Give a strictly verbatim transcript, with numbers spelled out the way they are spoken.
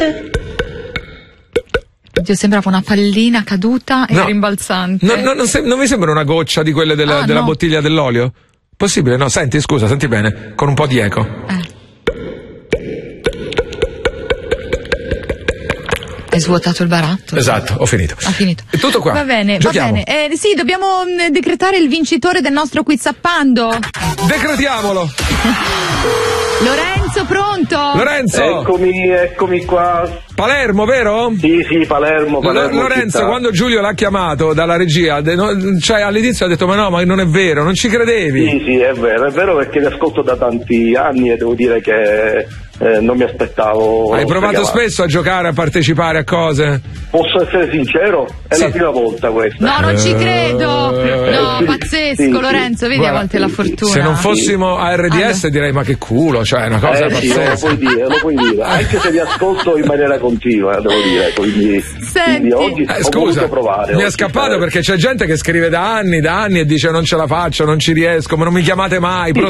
Oddio, sembrava una pallina caduta e No. rimbalzante. No, no, non, se- non mi sembra una goccia di quelle della, Ah, della no. bottiglia dell'olio? Possibile? No, senti, scusa, senti bene, con un po' di eco. Eh. Hai svuotato il baratto? Esatto, ho finito. Ha finito. È tutto qua. Va bene, Giochiamo. va bene. Eh, sì, dobbiamo mh, decretare il vincitore del nostro quiz zappando. Decretiamolo. Lorenzo, pronto? Lorenzo. Eccomi, eccomi qua. Palermo, vero? Sì, sì, Palermo, Palermo. Lo- Lorenzo, città. quando Giulio l'ha chiamato dalla regia, de- no, cioè all'inizio ha detto ma no, ma non è vero, non ci credevi. Sì, sì, è vero, è vero perché li ascolto da tanti anni e devo dire che eh, non mi aspettavo. Hai provato chiamata. spesso a giocare, a partecipare a cose? Posso essere sincero? È Sì. la prima volta questa. No, non ci credo. No, sì, pazzesco, sì, sì. Lorenzo, vedi Guarda, a volte la fortuna. Se non fossimo a R D S Allora. direi ma che culo, cioè è una cosa Eh sì, lo pazzesca. puoi dire, lo puoi dire, anche se li ascolto in maniera continua, devo dire, quindi, Senti. quindi oggi Eh, ho scusa, voluto provare. mi è oggi, scappato eh. perché c'è gente che scrive da anni, da anni e dice non ce la faccio, non ci riesco, ma non mi chiamate mai, Sì,